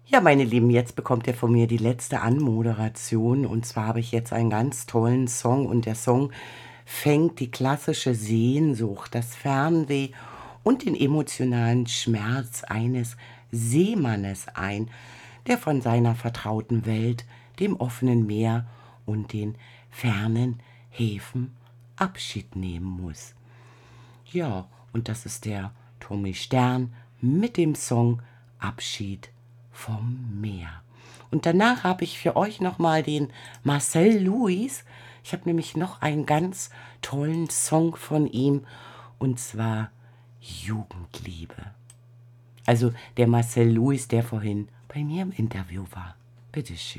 Ja, meine Lieben, jetzt bekommt ihr von mir die letzte Anmoderation. Und zwar habe ich jetzt einen ganz tollen Song und der Song fängt die klassische Sehnsucht, das Fernweh und den emotionalen Schmerz eines Seemannes ein, der von seiner vertrauten Welt, dem offenen Meer und den fernen Häfen Abschied nehmen muss. Ja, und das ist der Tommy Stern mit dem Song Abschied vom Meer. Und danach habe ich für euch nochmal den Marcel Louis. Ich habe nämlich noch einen ganz tollen Song von ihm, und zwar Jugendliebe. Also der Marcel Louis, der vorhin bei mir im Interview war. Bitteschön.